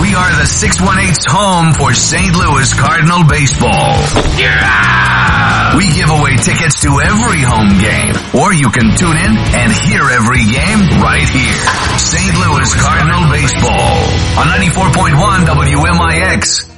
We are the 618's home for St. Louis Cardinal baseball. We give away tickets to every home game, or you can tune in and hear every game right here. St. Louis Cardinal baseball on 94.1 WMIX.